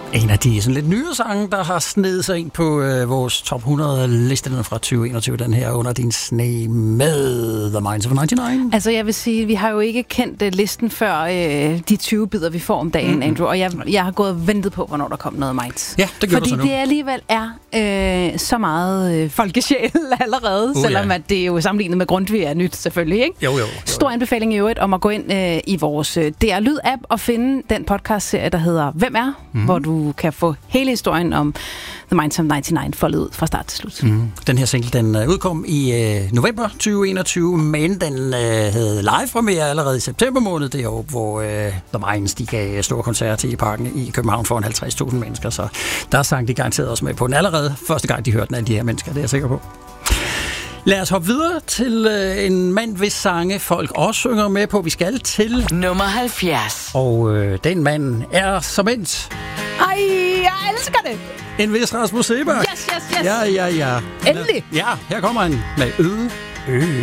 En af de sådan lidt nye sange, der har snedet sig ind på vores top 100 liste fra 2021, den her Under din sne med The Minds of 99. Altså jeg vil sige, vi har jo ikke kendt listen før de 20 bidder, vi får om dagen, Andrew, og jeg har gået og ventet på, hvornår der kom noget Minds. Ja, det gør du så nu. Fordi det alligevel er så meget folkesjæl allerede, selvom at det jo sammenlignet med Grundtvig er nyt selvfølgelig, ikke? Jo. Stor anbefaling i øvrigt om at gå ind i vores DR Lyd-app og finde den podcast-serie, der hedder Hvem er? Hvor du kan få hele historien om The Minds of 99 foldet ud fra start til slut. Den her single, den udkom i november 2021, men den havde live-premiere allerede i september måned, det år, hvor The Minds, de gav store koncerter i Parken i København foran 50.000 mennesker, så der sang de garanteret også med på den allerede første gang, de hørte den af de her mennesker, det er jeg sikker på. Lad os hoppe videre til en mand, hvis sange folk også synger med på. Vi skal til nummer 70. Og den mand er som endt. Ej, jeg elsker det! En vis Rasmus Seebach. Yes. Ja. Endelig! Ja, her kommer han med Øde.